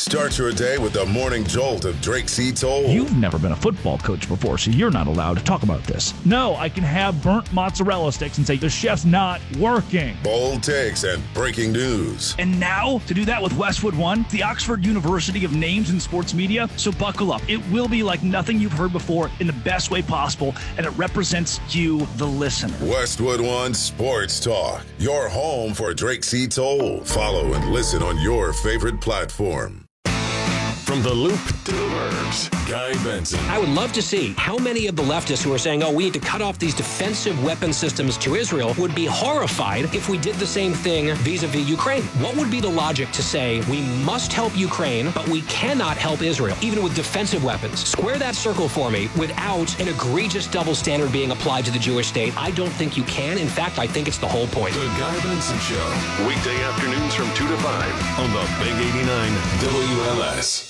Start your day with the morning jolt of Drake C. Toll. You've never been a football coach before, so you're not allowed to talk about this. No, I can have burnt mozzarella sticks and say the chef's not working. Bold takes and breaking news. And now, to do that with Westwood One, the Oxford University of names in sports media. So buckle up. It will be like nothing you've heard before in the best way possible, and it represents you, the listener. Westwood One Sports Talk. Your home for Drake C. Toll. Follow and listen on your favorite platform. From the Loop to the Burbs, Guy Benson. I would love to see how many of the leftists who are saying, we need to cut off these defensive weapon systems to Israel would be horrified if we did the same thing vis-a-vis Ukraine. What would be the logic to say we must help Ukraine, but we cannot help Israel, even with defensive weapons? Square that circle for me without an egregious double standard being applied to the Jewish state. I don't think you can. In fact, I think it's the whole point. The Guy Benson Show. Weekday afternoons from 2 to 5 on the Big 89 WLS.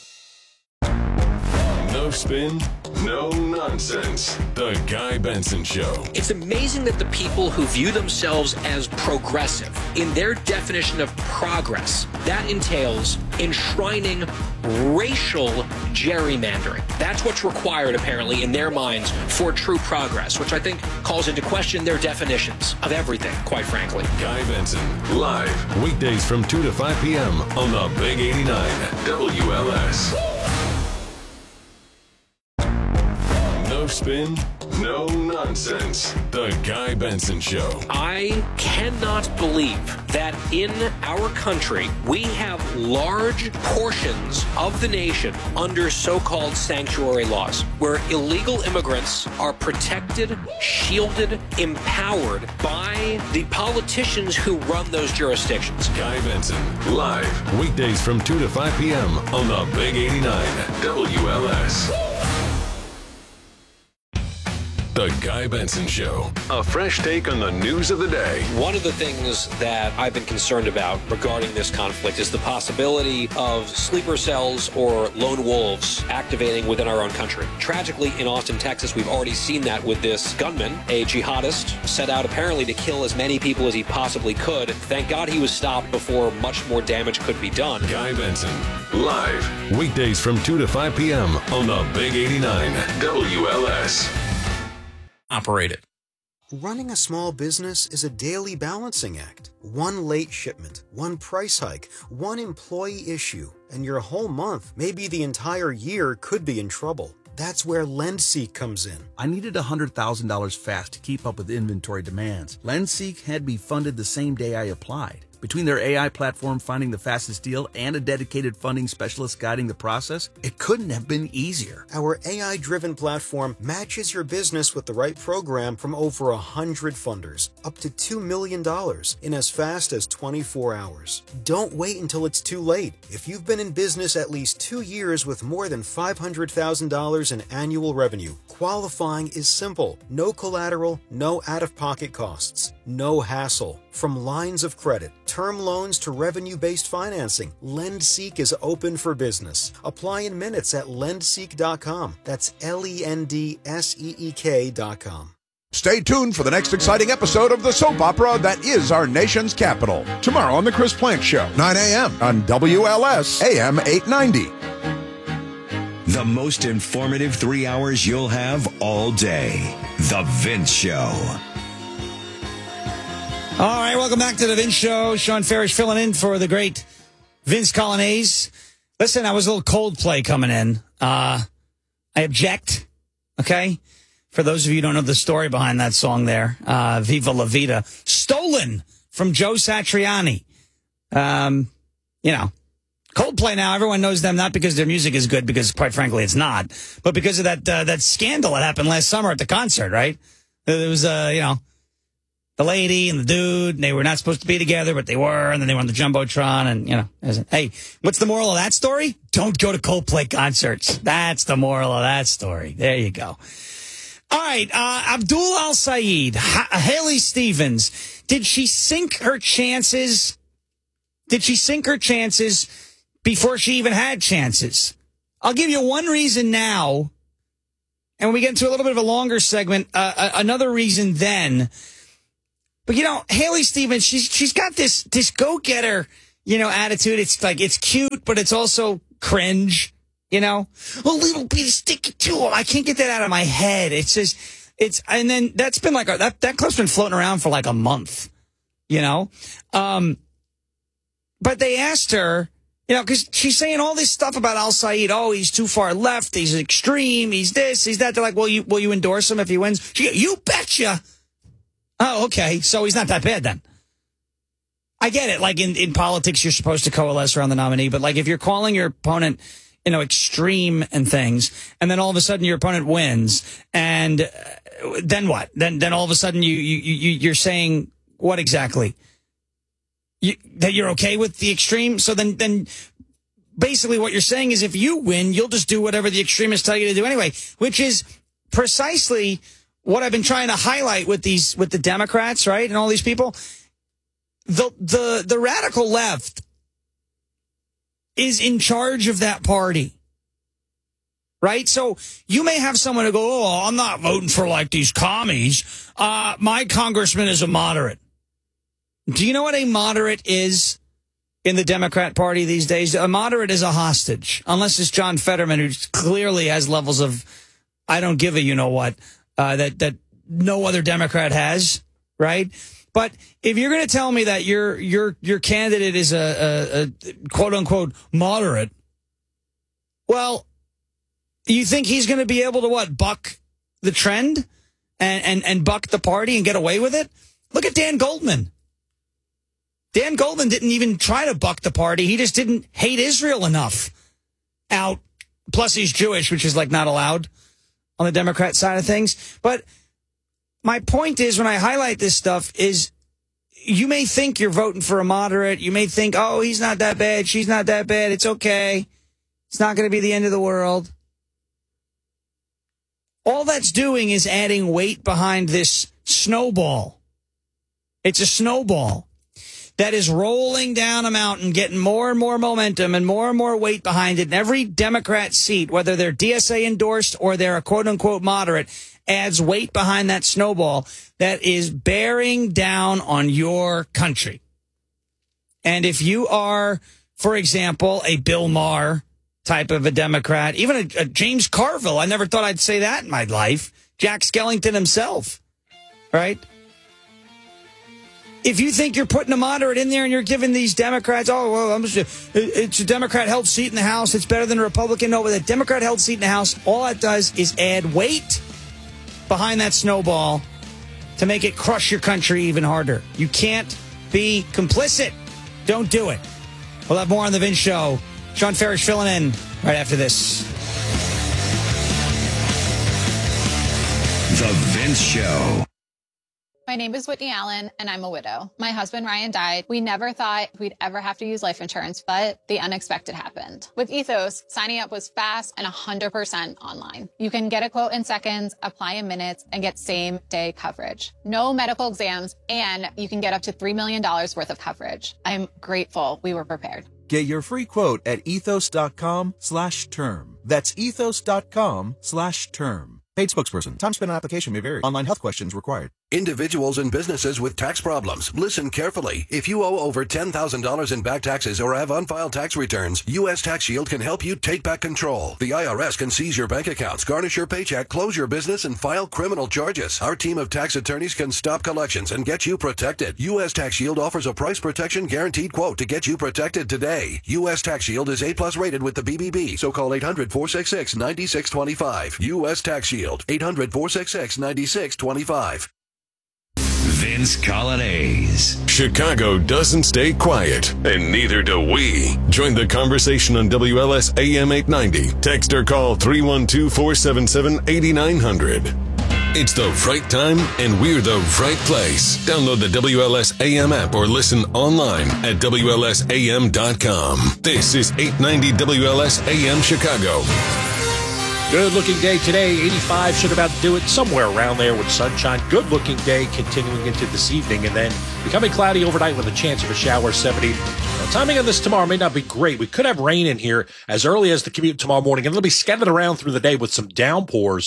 No spin, no nonsense. The Guy Benson Show. It's amazing that the people who view themselves as progressive, in their definition of progress, that entails enshrining racial gerrymandering. That's what's required, apparently, in their minds for true progress, which I think calls into question their definitions of everything, quite frankly. Guy Benson, live, weekdays from 2 to 5 p.m. on the Big 89 WLS. No spin, no nonsense. The Guy Benson Show. I cannot believe that in our country we have large portions of the nation under so-called sanctuary laws, where illegal immigrants are protected, shielded, empowered by the politicians who run those jurisdictions. Guy Benson, live, weekdays from 2 to 5 p.m. on the Big 89 WLS. The Guy Benson Show. A fresh take on the news of the day. One of the things that I've been concerned about regarding this conflict is the possibility of sleeper cells or lone wolves activating within our own country. Tragically, in Austin, Texas, we've already seen that with this gunman, a jihadist, set out apparently to kill as many people as he possibly could. Thank God he was stopped before much more damage could be done. Guy Benson, live, weekdays from 2 to 5 p.m. on the Big 89 WLS. Operated. Running a small business is a daily balancing act. One late shipment, one price hike, one employee issue, and your whole month, maybe the entire year, could be in trouble. That's where LendSeek comes in. I needed $100,000 fast to keep up with inventory demands. LendSeek had me funded the same day I applied. Between their AI platform finding the fastest deal and a dedicated funding specialist guiding the process, it couldn't have been easier. Our AI-driven platform matches your business with the right program from over 100 funders, up to $2 million in as fast as 24 hours. Don't wait until it's too late. If you've been in business at least 2 years with more than $500,000 in annual revenue, qualifying is simple. No collateral, no out-of-pocket costs, no hassle. From lines of credit, term loans to revenue-based financing, LendSeek is open for business. Apply in minutes at lendseek.com. That's LENDSEEK.com. Stay tuned for the next exciting episode of the soap opera that is our nation's capital. Tomorrow on The Chris Plank Show, 9 a.m. on WLS AM 890. The most informative 3 hours you'll have all day. The Vince Show. All right, welcome back to the Vince Show. Sean Farish filling in for the great Vince Colonnese. Listen, I was a little Coldplay coming in. I object, okay? For those of you who don't know the story behind that song there, Viva La Vida, stolen from Joe Satriani. You know, Coldplay now, everyone knows them not because their music is good, because quite frankly it's not, but because of that scandal that happened last summer at the concert, right? There was, you know, the lady and the dude, and they were not supposed to be together, but they were, and then they were on the Jumbotron, and, you know, hey, what's the moral of that story? Don't go to Coldplay concerts. That's the moral of that story. There you go. All right, Abdul Al-Sayed, Haley Stevens, did she sink her chances? Did she sink her chances before she even had chances? I'll give you one reason now, and when we get into a little bit of a longer segment, another reason then. But, you know, Haley Stevens, she's got this go-getter, you know, attitude. It's like, it's cute, but it's also cringe, you know? A little bit of stick it to him. I can't get that out of my head. It's just, and then that's been like, that clip's been floating around for like a month, you know? But they asked her, you know, because she's saying all this stuff about Al Said. Oh, he's too far left. He's extreme. He's this. He's that. They're like, will you endorse him if he wins? She goes, you betcha. Oh, okay. So he's not that bad then. I get it. Like in politics, you're supposed to coalesce around the nominee. But like if you're calling your opponent, you know, extreme and things, and then all of a sudden your opponent wins, and then what? Then all of a sudden you're saying what exactly? That you're okay with the extreme? So then basically what you're saying is if you win, you'll just do whatever the extremists tell you to do anyway, which is precisely what I've been trying to highlight with the Democrats, right? And all these people. The radical left is in charge of that party. Right? So you may have someone who go, oh, I'm not voting for like these commies. My congressman is a moderate. Do you know what a moderate is in the Democrat Party these days? A moderate is a hostage, unless it's John Fetterman, who clearly has levels of I don't give a you-know-what that no other Democrat has, right? But if you're going to tell me that your candidate is a quote-unquote moderate, well, you think he's going to be able to, buck the trend and buck the party and get away with it? Look at Dan Goldman. Dan Goldman didn't even try to buck the party. He just didn't hate Israel enough out. Plus, he's Jewish, which is like not allowed on the Democrat side of things. But my point is, when I highlight this stuff, is you may think you're voting for a moderate. You may think, oh, he's not that bad. She's not that bad. It's okay. It's not going to be the end of the world. All that's doing is adding weight behind this snowball. It's a snowball that is rolling down a mountain, getting more and more momentum and more weight behind it. And every Democrat seat, whether they're DSA endorsed or they're a quote-unquote moderate, adds weight behind that snowball that is bearing down on your country. And if you are, for example, a Bill Maher type of a Democrat, even a James Carville, I never thought I'd say that in my life, Jack Skellington himself, right? If you think you're putting a moderate in there and you're giving these Democrats, oh, well, it's a Democrat-held seat in the House, it's better than a Republican. No, with a Democrat-held seat in the House, all it does is add weight behind that snowball to make it crush your country even harder. You can't be complicit. Don't do it. We'll have more on The Vince Show. Sean Farish filling in right after this. The Vince Show. My name is Whitney Allen, and I'm a widow. My husband, Ryan, died. We never thought we'd ever have to use life insurance, but the unexpected happened. With Ethos, signing up was fast and 100% online. You can get a quote in seconds, apply in minutes, and get same-day coverage. No medical exams, and you can get up to $3 million worth of coverage. I'm grateful we were prepared. Get your free quote at ethos.com/term. That's ethos.com/term. Paid spokesperson. Time spent on application may vary. Online health questions required. Individuals and businesses with tax problems, listen carefully. If you owe over $10,000 in back taxes or have unfiled tax returns, U.S. Tax Shield can help you take back control. The IRS can seize your bank accounts, garnish your paycheck, close your business, and file criminal charges. Our team of tax attorneys can stop collections and get you protected. U.S. Tax Shield offers a price protection guaranteed quote to get you protected today. U.S. Tax Shield is A+ rated with the BBB, so call 800-466-9625. U.S. Tax Shield, 800-466-9625. Vince Colonnese. Chicago doesn't stay quiet, and neither do we. Join the conversation on WLS AM 890. Text or call 312-477-8900. It's the right time, and we're the right place. Download the WLS AM app or listen online at WLSAM.com. This is 890 WLS AM Chicago. Good looking day today. 85 should about do it, somewhere around there with sunshine. Good looking day continuing into this evening, and then becoming cloudy overnight with a chance of a shower. 70. Timing on this tomorrow may not be great. We could have rain in here as early as the commute tomorrow morning, and it'll be scattered around through the day with some downpours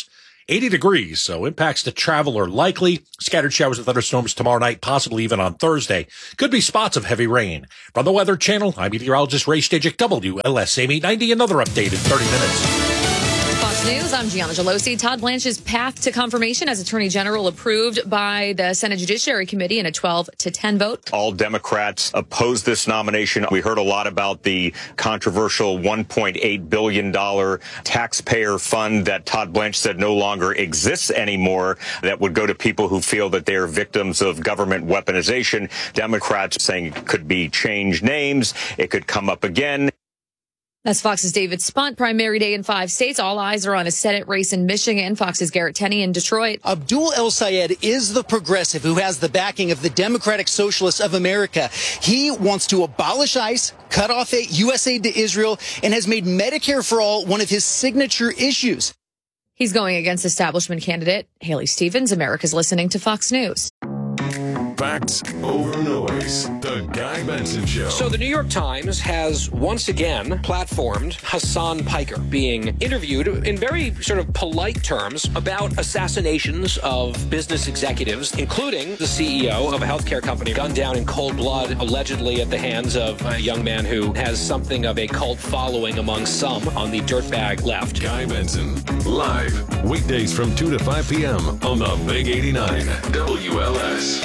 80 degrees, so impacts to travel are likely. Scattered showers and thunderstorms tomorrow night, possibly even on Thursday. Could be spots of heavy rain. From the Weather Channel, I'm meteorologist Ray Stajic, WLS AM 890. Another update in 30 minutes. Fox News, I'm Gianna Gelosi. Todd Blanche's path to confirmation as Attorney General approved by the Senate Judiciary Committee in a 12-10 vote. All Democrats oppose this nomination. We heard a lot about the controversial $1.8 billion taxpayer fund that Todd Blanche said no longer exists anymore, that would go to people who feel that they are victims of government weaponization. Democrats saying it could be changed names. It could come up again. That's Fox's David Spunt. Primary day in 5 states. All eyes are on a Senate race in Michigan. Fox's Garrett Tenney in Detroit. Abdul El Sayed is the progressive who has the backing of the Democratic Socialists of America. He wants to abolish ICE, cut off U.S. aid to Israel, and has made Medicare for All one of his signature issues. He's going against establishment candidate Haley Stevens. America's listening to Fox News. Facts over noise. The Guy Benson Show. So the New York Times has once again platformed Hassan Piker being interviewed in very sort of polite terms about assassinations of business executives, including the CEO of a healthcare company gunned down in cold blood, allegedly at the hands of a young man who has something of a cult following among some on the dirtbag left. Guy Benson, live, weekdays from 2 to 5 p.m. on the Big 89 WLS.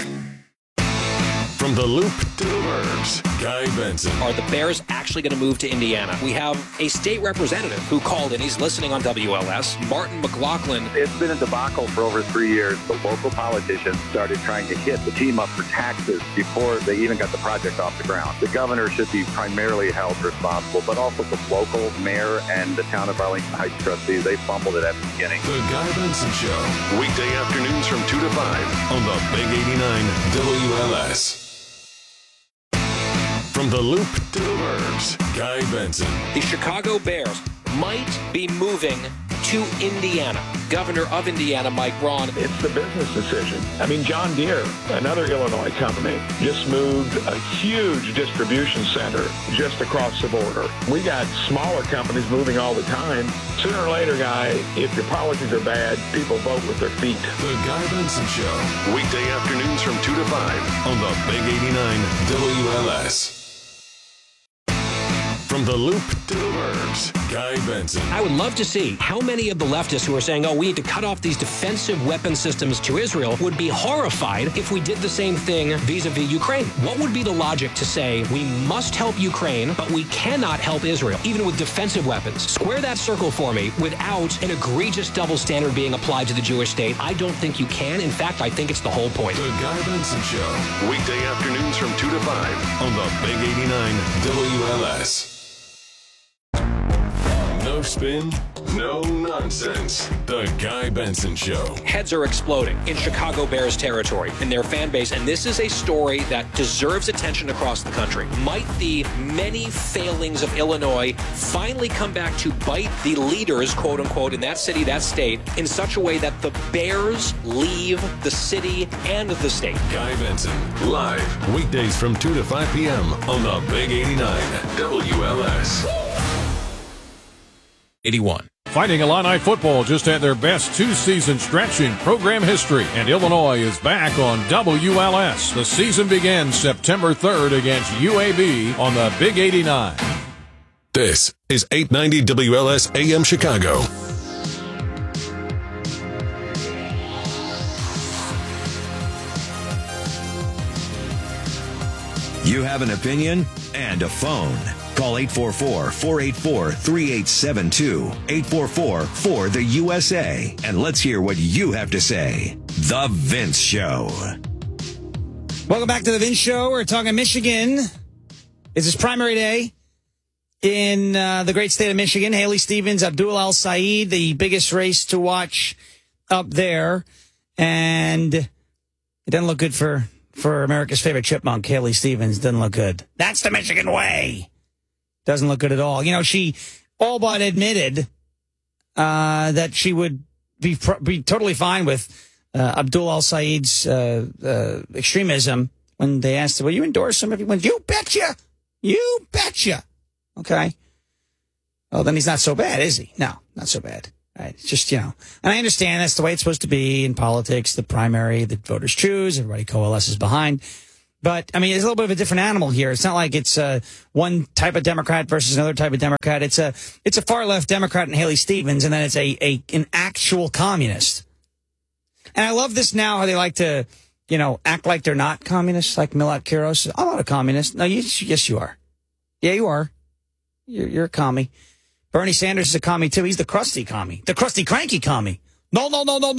From the Loop to the Burbs, Guy Benson. Are the Bears actually going to move to Indiana? We have a state representative who called in. He's listening on WLS. Martin McLaughlin. It's been a debacle for over 3 years. The local politicians started trying to hit the team up for taxes before they even got the project off the ground. The governor should be primarily held responsible, but also the local mayor and the town of Arlington Heights trustees. They fumbled it at the beginning. The Guy Benson Show, weekday afternoons from 2 to 5 on the Big 89 WLS. From the Loop to the Burbs, Guy Benson. The Chicago Bears might be moving to Indiana. Governor of Indiana, Mike Braun. It's the business decision. I mean, John Deere, another Illinois company, just moved a huge distribution center just across the border. We got smaller companies moving all the time. Sooner or later, Guy, if your policies are bad, people vote with their feet. The Guy Benson Show, weekday afternoons from 2 to 5 on the Big 89 WLS. From the Loop to the Burbs, Guy Benson. I would love to see how many of the leftists who are saying, oh, we need to cut off these defensive weapon systems to Israel would be horrified if we did the same thing vis-a-vis Ukraine. What would be the logic to say we must help Ukraine, but we cannot help Israel, even with defensive weapons? Square that circle for me without an egregious double standard being applied to the Jewish state. I don't think you can. In fact, I think it's the whole point. The Guy Benson Show, weekday afternoons from 2 to 5 on the Big 89 WLS. No spin, no nonsense. The Guy Benson Show. Heads are exploding in Chicago Bears territory, in their fan base, and this is a story that deserves attention across the country. Might the many failings of Illinois finally come back to bite the leaders, quote unquote, in that city, that state, in such a way that the Bears leave the city and the state? Guy Benson, live, weekdays from 2 to 5 p.m. on the Big 89 WLS. 81. Fighting Illini football just had their best two-season stretch in program history, and Illinois is back on WLS. The season begins September 3rd against UAB on the Big 89. This is 890 WLS AM Chicago. You have an opinion and a phone. Call 844-484-3872. 844-4-THE-USA. And let's hear what you have to say. The Vince Show. Welcome back to The Vince Show. We're talking Michigan. It's his primary day in the great state of Michigan. Haley Stevens, Abdul El Sayed, the biggest race to watch up there. And it doesn't look good for America's favorite chipmunk, Haley Stevens. Doesn't look good. That's the Michigan way. Doesn't look good at all. You know, she all but admitted that she would be totally fine with Abdul El Sayed's extremism when they asked her, will you endorse him? Everyone, you betcha. You betcha. Okay. Well, then he's not so bad, is he? No, not so bad. Right? It's just, and I understand that's the way it's supposed to be in politics, the primary, the voters choose, everybody coalesces behind. But, I mean, it's a little bit of a different animal here. It's not like it's one type of Democrat versus another type of Democrat. It's a far-left Democrat in Haley Stevens, and then it's an actual communist. And I love this now, how they like to, act like they're not communists, like Milot Kiros. I'm not a communist. No, yes, you are. Yeah, you are. You're a commie. Bernie Sanders is a commie, too. He's the crusty commie. The crusty, cranky commie. No.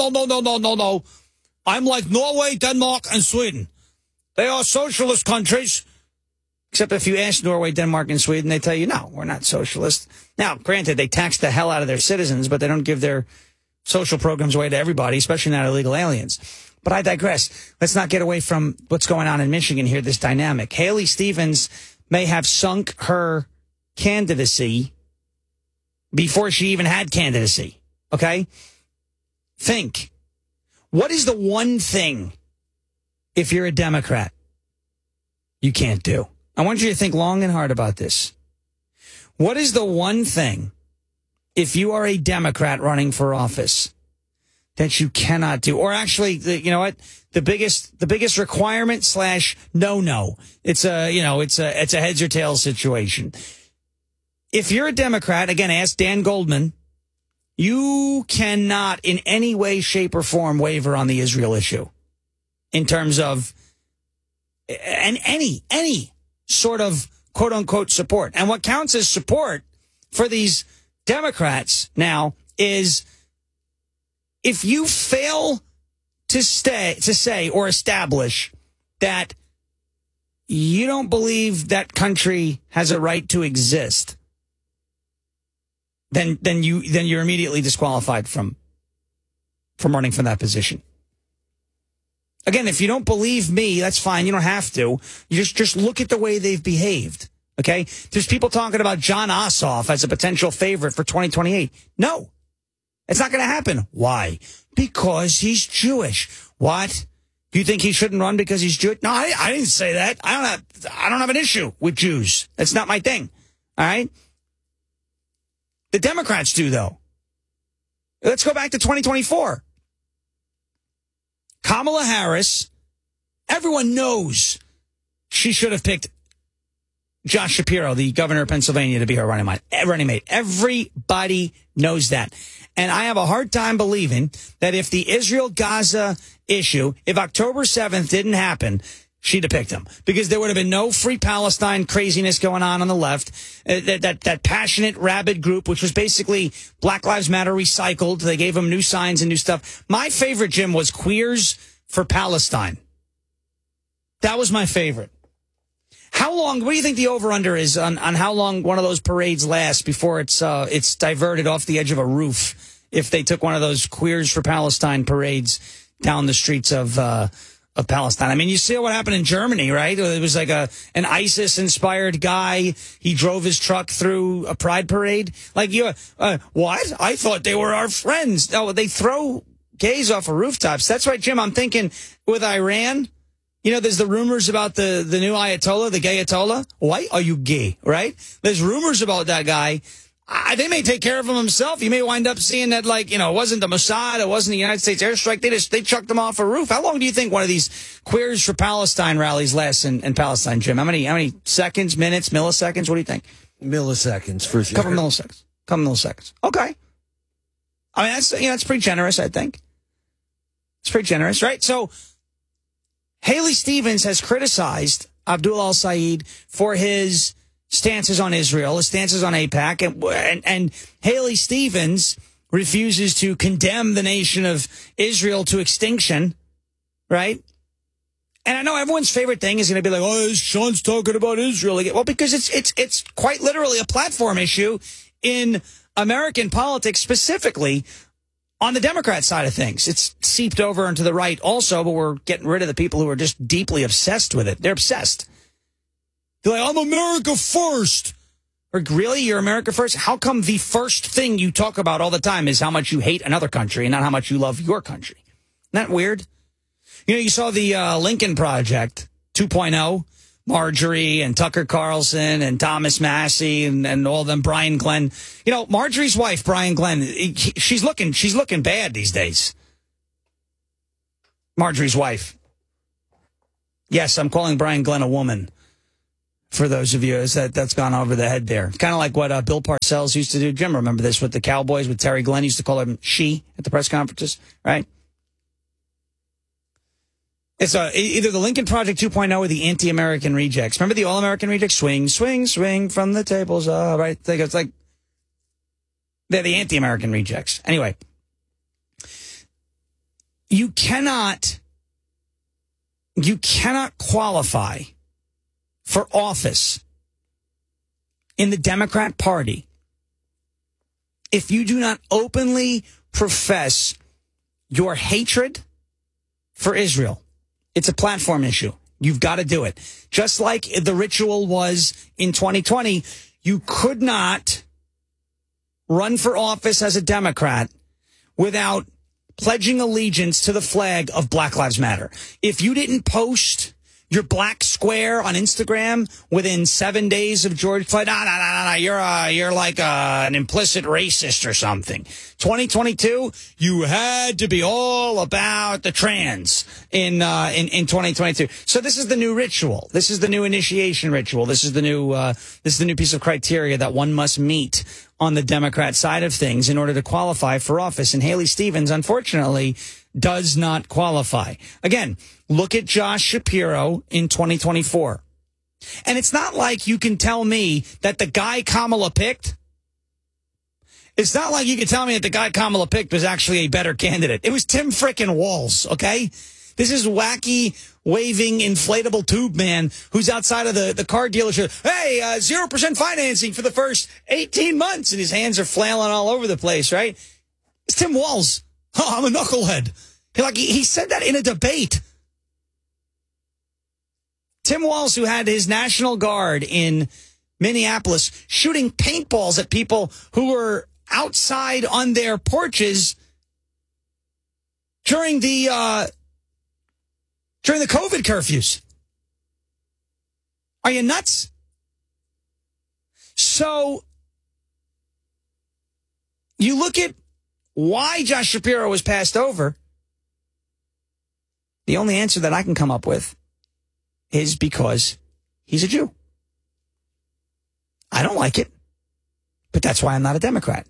I'm like Norway, Denmark, and Sweden. They are socialist countries. Except if you ask Norway, Denmark, and Sweden, they tell you, no, we're not socialist. Now, granted, they tax the hell out of their citizens, but they don't give their social programs away to everybody, especially not illegal aliens. But I digress. Let's not get away from what's going on in Michigan here, this dynamic. Haley Stevens may have sunk her candidacy before she even had candidacy. Okay? Think. What is the one thing, if you're a Democrat, you can't do? I want you to think long and hard about this. What is the one thing, if you are a Democrat running for office, that you cannot do? Or actually, you know what? The biggest requirement / no. It's a heads or tails situation. If you're a Democrat, again, ask Dan Goldman, you cannot in any way, shape, or form waver on the Israel issue in terms of any sort of quote unquote support. And what counts as support for these Democrats now is if you fail to say or establish that you don't believe that country has a right to exist, then you're immediately disqualified from running for that position. Again, if you don't believe me, that's fine. You don't have to. You just look at the way they've behaved. Okay? There's people talking about John Ossoff as a potential favorite for 2028. No. It's not going to happen. Why? Because he's Jewish. What? Do you think he shouldn't run because he's Jewish? No, I didn't say that. I don't have an issue with Jews. That's not my thing. All right? The Democrats do, though. Let's go back to 2024. Kamala Harris, everyone knows she should have picked Josh Shapiro, the governor of Pennsylvania, to be her running mate. Everybody knows that. And I have a hard time believing that if the Israel-Gaza issue, if October 7th didn't happen, she'd have picked him. Because there would have been no free Palestine craziness going on the left. That passionate, rabid group, which was basically Black Lives Matter recycled. They gave them new signs and new stuff. My favorite, Jim, was Queers for Palestine. That was my favorite. How long, what do you think the over-under is on how long one of those parades lasts before it's diverted off the edge of a roof if they took one of those Queers for Palestine parades down the streets of Palestine? I mean, you see what happened in Germany, right? It was like an ISIS-inspired guy. He drove his truck through a pride parade. Like, what? I thought they were our friends. No, they throw gays off of rooftops. That's right, Jim. I'm thinking with Iran, there's the rumors about the new Ayatollah, the gay Ayatollah. Why are you gay, right? There's rumors about that guy. They may take care of him himself. You may wind up seeing that, it wasn't the Mossad, it wasn't the United States airstrike. They chucked him off a roof. How long do you think one of these Queers for Palestine rallies lasts in Palestine, Jim? How many seconds, minutes, milliseconds? What do you think? Milliseconds, for sure. Couple milliseconds. Okay. I mean, that's pretty generous, I think. It's pretty generous, right? So Haley Stevens has criticized Abdul al-Sayed for his stances on Israel, his stances on AIPAC, and Haley Stevens refuses to condemn the nation of Israel to extinction, right? And I know everyone's favorite thing is going to be like, oh, Sean's talking about Israel again. Well, because it's quite literally a platform issue in American politics, specifically on the Democrat side of things. It's seeped over into the right also, but we're getting rid of the people who are just deeply obsessed with it. They're obsessed. They're like, I'm America first. Or really, you're America first? How come the first thing you talk about all the time is how much you hate another country and not how much you love your country? Isn't that weird? You saw the Lincoln Project 2.0. Marjorie and Tucker Carlson and Thomas Massey and all them, Brian Glenn. You know, Marjorie's wife, Brian Glenn, she's looking bad these days. Marjorie's wife. Yes, I'm calling Brian Glenn a woman. For those of you that's gone over the head there. Kind of like what Bill Parcells used to do. Jim, remember this with the Cowboys, with Terry Glenn. He used to call him she at the press conferences, right? It's either the Lincoln Project 2.0 or the Anti-American Rejects. Remember the All-American Rejects? Swing, swing, swing from the tables. Right? It's like they're the Anti-American Rejects. Anyway, you cannot qualify for office in the Democrat Party if you do not openly profess your hatred for Israel. It's a platform issue. You've got to do it. Just like the ritual was in 2020, you could not run for office as a Democrat without pledging allegiance to the flag of Black Lives Matter. If you didn't post your black square on Instagram within 7 days of George Floyd, no, you're like an implicit racist or something. 2022, you had to be all about the trans in 2022. So this is the new ritual. This is the new initiation ritual. This is the new piece of criteria that one must meet on the Democrat side of things in order to qualify for office. And Haley Stevens, unfortunately, does not qualify. Again, look at Josh Shapiro in 2024. And it's not like you can tell me that the guy Kamala picked, it's not like you can tell me that the guy Kamala picked was actually a better candidate. It was Tim frickin' Walz, okay? This is wacky, waving, inflatable tube man who's outside of the car dealership. Hey, 0% financing for the first 18 months. And his hands are flailing all over the place, right? It's Tim Walz. Oh, I'm a knucklehead. He said that in a debate. Tim Walz, who had his National Guard in Minneapolis shooting paintballs at people who were outside on their porches during the COVID curfews. Are you nuts? So you look at why Josh Shapiro was passed over. The only answer that I can come up with is because he's a Jew. I don't like it, but that's why I'm not a Democrat.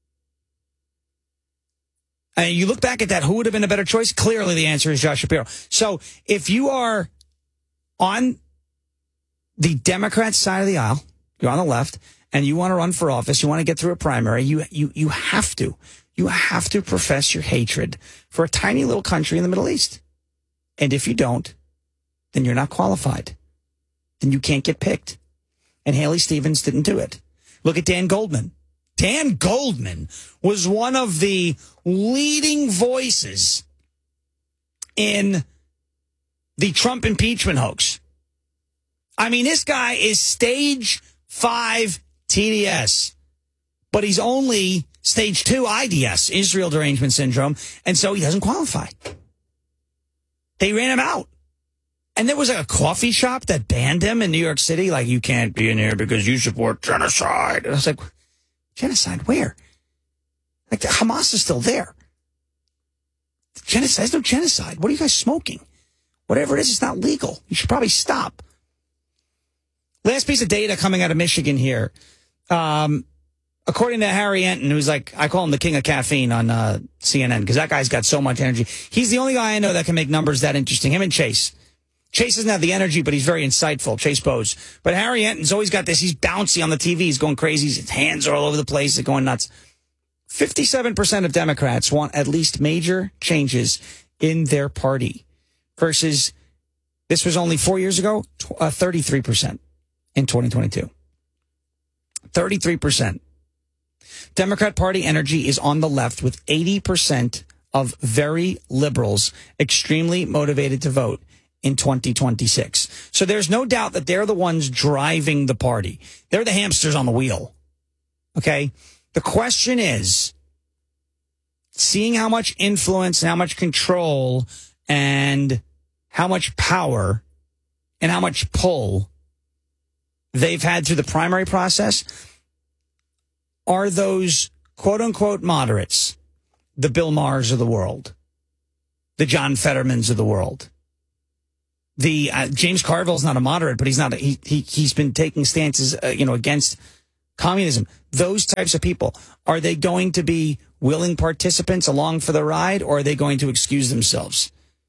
And you look back at that, who would have been a better choice? Clearly the answer is Josh Shapiro. So if you are on the Democrat side of the aisle, you're on the left, and you want to run for office, you want to get through a primary, you have to. You have to profess your hatred for a tiny little country in the Middle East. And if you don't, then you're not qualified. Then you can't get picked. And Haley Stevens didn't do it. Look at Dan Goldman. Dan Goldman was one of the leading voices in the Trump impeachment hoax. I mean, this guy is stage 5 TDS, but he's only stage 2 IDS, Israel Derangement Syndrome, and so he doesn't qualify. They ran him out. And there was a coffee shop that banned him in New York City, like, you can't be in here because you support genocide. And I was like, genocide? Where? Like, the Hamas is still there. Genocide? There's no genocide. What are you guys smoking? Whatever it is, it's not legal. You should probably stop. Last piece of data coming out of Michigan here. According to Harry Enton, who's like, I call him the king of caffeine on CNN, because that guy's got so much energy. He's the only guy I know that can make numbers that interesting. Him and Chase. Chase doesn't have the energy, but he's very insightful, Chase Bose. But Harry Enton's always got this. He's bouncy on the TV. He's going crazy. His hands are all over the place. They're going nuts. 57% of Democrats want at least major changes in their party versus, this was only 4 years ago, 33% in 2022. 33%. Democrat Party energy is on the left with 80% of very liberals extremely motivated to vote in 2026. So there's no doubt that they're the ones driving the party. They're the hamsters on the wheel. Okay? The question is, seeing how much influence and how much control and how much power and how much pull they've had through the primary process are those quote-unquote moderates, the Bill Maher's of the world, the John Fettermans of the world. The James Carville's not a moderate, but he's been taking stances, against communism. Those types of people, are they going to be willing participants along for the ride, or are they going to excuse themselves?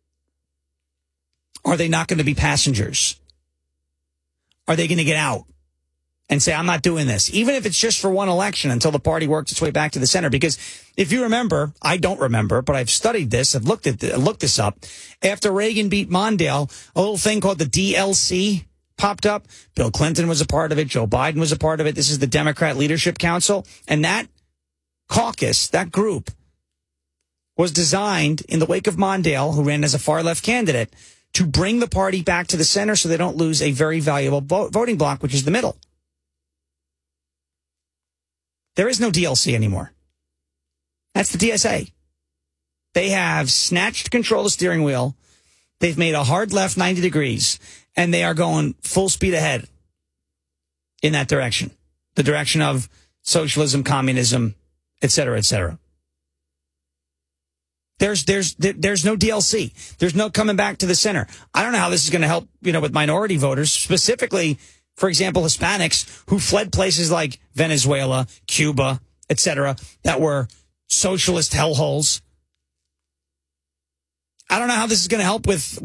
Are they not going to be passengers? Are they going to get out and say, I'm not doing this, even if it's just for one election until the party works its way back to the center? Because if you remember, I don't remember, but I've studied this. I've looked this up. After Reagan beat Mondale, a little thing called the DLC popped up. Bill Clinton was a part of it. Joe Biden was a part of it. This is the Democrat Leadership Council. And that caucus, that group, was designed in the wake of Mondale, who ran as a far-left candidate, to bring the party back to the center so they don't lose a very valuable voting bloc, which is the middle. There is no DLC anymore. That's the DSA. They have snatched control of the steering wheel. They've made a hard left 90 degrees, and they are going full speed ahead in that direction, the direction of socialism, communism, et cetera, et cetera. There's no DLC. There's no coming back to the center. I don't know how this is going to help, with minority voters, specifically, for example, Hispanics who fled places like Venezuela, Cuba, et cetera, that were socialist hellholes. I don't know how this is going to help with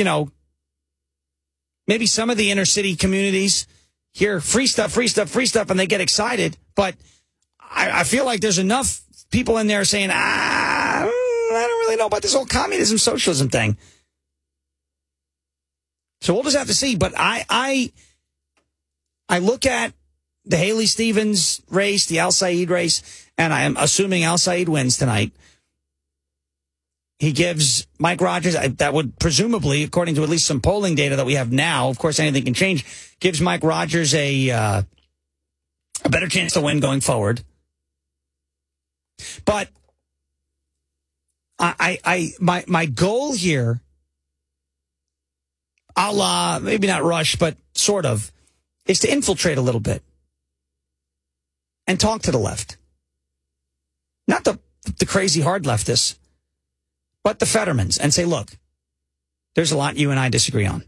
maybe some of the inner city communities hear free stuff, and they get excited. But I feel like there's enough people in there saying, I don't really know about this whole communism, socialism thing. So we'll just have to see. But I look at the Haley Stevens race, the Al Said race, and I am assuming Al Said wins tonight. He gives Mike Rogers, that would presumably, according to at least some polling data that we have now, of course anything can change, gives Mike Rogers a better chance to win going forward. But my goal here, a la, maybe not Rush, but sort of, is to infiltrate a little bit and talk to the left. Not the crazy hard leftists, but the Fettermans, and say, look, there's a lot you and I disagree on.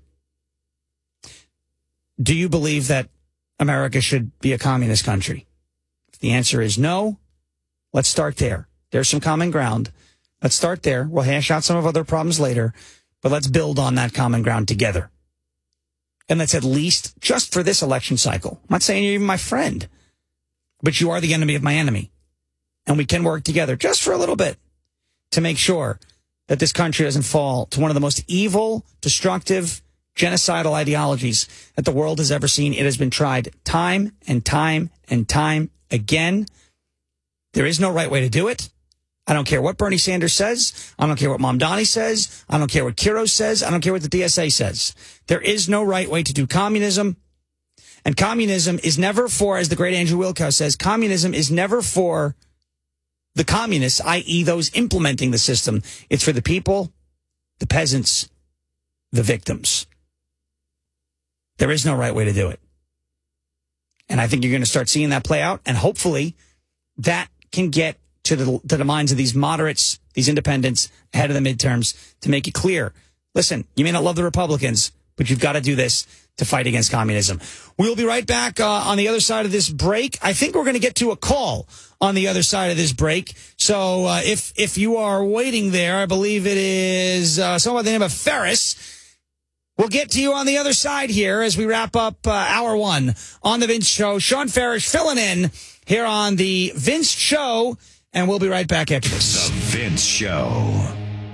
Do you believe that America should be a communist country? If the answer is no, let's start there. There's some common ground. Let's start there. We'll hash out some of other problems later, but let's build on that common ground together. And let's at least, just for this election cycle, I'm not saying you're even my friend, but you are the enemy of my enemy. And we can work together just for a little bit to make sure that this country doesn't fall to one of the most evil, destructive, genocidal ideologies that the world has ever seen. It has been tried time and time and time again. There is no right way to do it. I don't care what Bernie Sanders says. I don't care what Mamdani says. I don't care what Kiro says. I don't care what the DSA says. There is no right way to do communism. And communism is never for, as the great Andrew Wilkow says, communism is never for the communists, i.e. those implementing the system. It's for the people, the peasants, the victims. There is no right way to do it. And I think you're going to start seeing that play out. And hopefully that can get to the minds of these moderates, these independents ahead of the midterms to make it clear. Listen, you may not love the Republicans, but you've got to do this to fight against communism. We'll be right back on the other side of this break. I think we're going to get to a call on the other side of this break. So if you are waiting there, I believe it is someone by the name of Ferris. We'll get to you on the other side here as we wrap up hour one on The Vince Show. Sean Farish filling in here on The Vince Show, and we'll be right back after this. The Vince Show.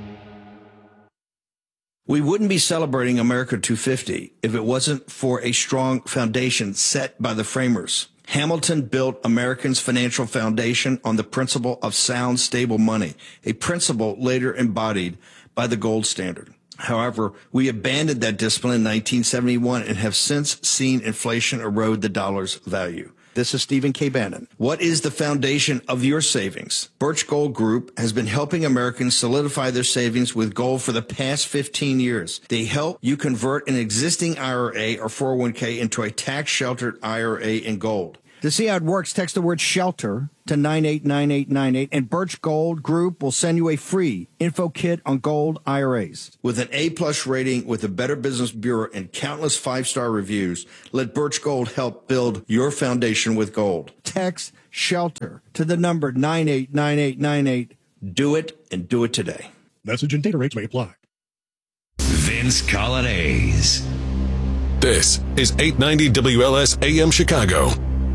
We wouldn't be celebrating America 250 if it wasn't for a strong foundation set by the framers. Hamilton built Americans' financial foundation on the principle of sound, stable money, a principle later embodied by the gold standard. However, we abandoned that discipline in 1971 and have since seen inflation erode the dollar's value. This is Stephen K. Bannon. What is the foundation of your savings? Birch Gold Group has been helping Americans solidify their savings with gold for the past 15 years. They help you convert an existing IRA or 401k into a tax-sheltered IRA in gold. To see how it works, text the word SHELTER to 989898, and Birch Gold Group will send you a free info kit on gold IRAs. With an A-plus rating with the Better Business Bureau and countless 5-star reviews, let Birch Gold help build your foundation with gold. Text SHELTER to the number 989898. Do it, and do it today. Message and data rates may apply. Vince Colonnese. This is 890 WLS AM Chicago.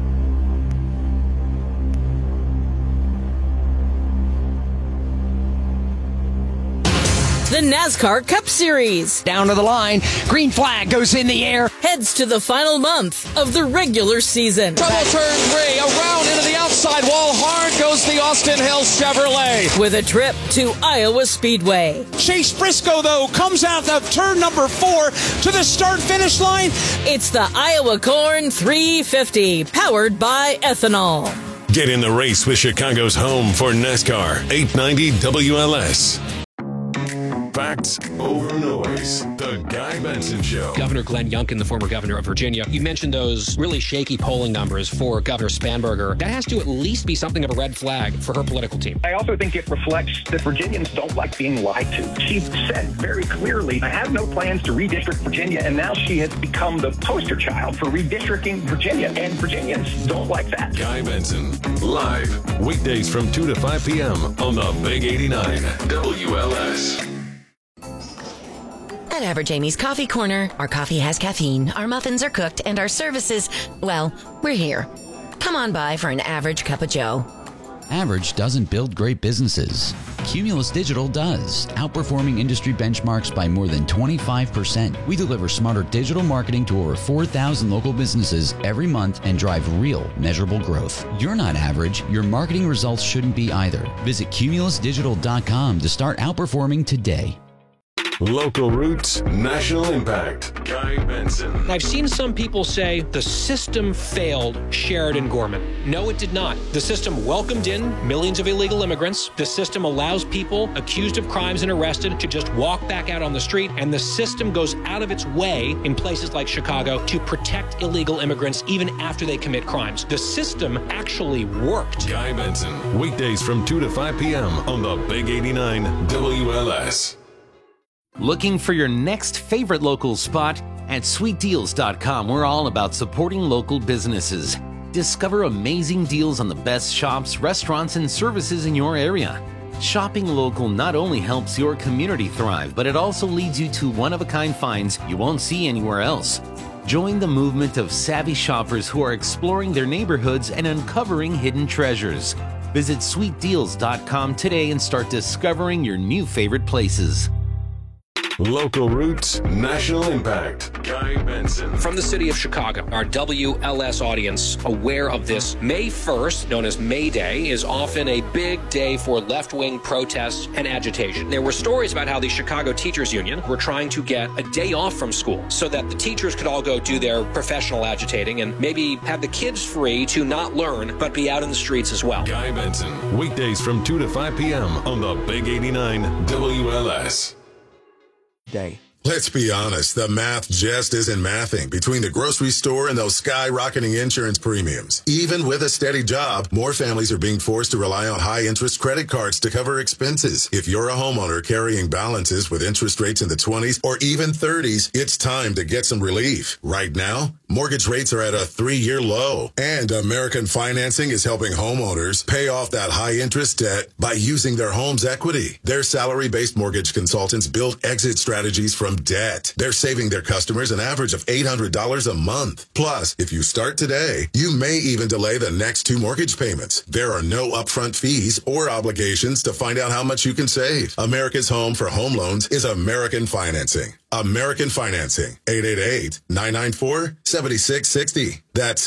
The NASCAR Cup Series. Down to the line. Green flag goes in the air. Heads to the final month of the regular season. Trouble turn 3. Around into the outside wall. Hard goes the Austin Hill Chevrolet. With a trip to Iowa Speedway. Chase Briscoe, though, comes out of turn number 4 to the start-finish line. It's the Iowa Corn 350, powered by ethanol. Get in the race with Chicago's home for NASCAR. 890 WLS. Facts over noise. The Guy Benson Show. Governor Glenn Youngkin, the former governor of Virginia, you mentioned those really shaky polling numbers for Governor Spanberger. That has to at least be something of a red flag for her political team. I also think it reflects that Virginians don't like being lied to. She said very clearly, I have no plans to redistrict Virginia, and now she has become the poster child for redistricting Virginia, and Virginians don't like that. Guy Benson, live, weekdays from 2 to 5 p.m. on the Big 89 WLS. At Average Amy's Coffee Corner, our coffee has caffeine, our muffins are cooked, and our services, well, we're here. Come on by for an average cup of joe. Average doesn't build great businesses. Cumulus Digital does, outperforming industry benchmarks by more than 25%. We deliver smarter digital marketing to over 4,000 local businesses every month and drive real, measurable growth. You're not average. Your marketing results shouldn't be either. Visit cumulusdigital.com to start outperforming today. Local roots, national impact. Guy Benson. I've seen some people say the system failed Sheridan Gorman. No, it did not. The system welcomed in millions of illegal immigrants. The system allows people accused of crimes and arrested to just walk back out on the street. And the system goes out of its way in places like Chicago to protect illegal immigrants even after they commit crimes. The system actually worked. Guy Benson, weekdays from 2 to 5 p.m. on the Big 89 WLS. Looking for your next favorite local spot? At sweetdeals.com, we're all about supporting local businesses. Discover amazing deals on the best shops, restaurants, and services in your area. Shopping local not only helps your community thrive, but it also leads you to one-of-a-kind finds you won't see anywhere else. Join the movement of savvy shoppers who are exploring their neighborhoods and uncovering hidden treasures. Visit sweetdeals.com today and start discovering your new favorite places. Local roots, national impact. Guy Benson. From the city of Chicago, our WLS audience aware of this. May 1st, known as May Day, is often a big day for left-wing protests and agitation. There were stories about how the Chicago Teachers Union were trying to get a day off from school so that the teachers could all go do their professional agitating and maybe have the kids free to not learn but be out in the streets as well. Guy Benson, weekdays from 2 to 5 p.m. on the Big 89 WLS. Day. Let's be honest, the math just isn't mathing between the grocery store and those skyrocketing insurance premiums. Even with a steady job, more families are being forced to rely on high-interest credit cards to cover expenses. If you're a homeowner carrying balances with interest rates in the 20s or even 30s, it's time to get some relief. Right now, mortgage rates are at a 3-year low, and American Financing is helping homeowners pay off that high-interest debt by using their home's equity. Their salary-based mortgage consultants build exit strategies from debt. They're saving their customers an average of $800 a month. Plus, if you start today, you may even delay the next 2 mortgage payments. There are no upfront fees or obligations to find out how much you can save. America's home for home loans is American Financing. American Financing, 888-994-7660. That's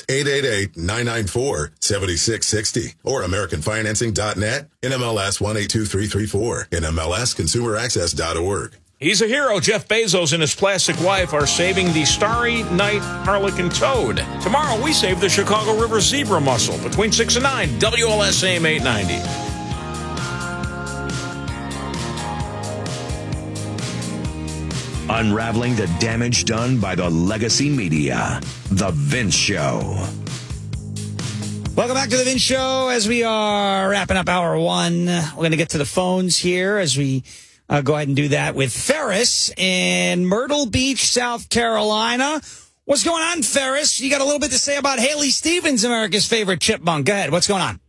888-994-7660. Or AmericanFinancing.net, NMLS 182334, NMLSConsumerAccess.org. He's a hero. Jeff Bezos and his plastic wife are saving the Starry Night Harlequin toad. Tomorrow, we save the Chicago River zebra mussel between 6 and 9. WLS AM 890. Unraveling the damage done by the legacy media. The Vince Show. Welcome back to the Vince Show. As we are wrapping up hour one, we're going to get to the phones here as we go ahead and do that with Ferris in Myrtle Beach, South Carolina. What's going on, Ferris? You got a little bit to say about Haley Stevens, America's favorite chipmunk. Go ahead. What's going on?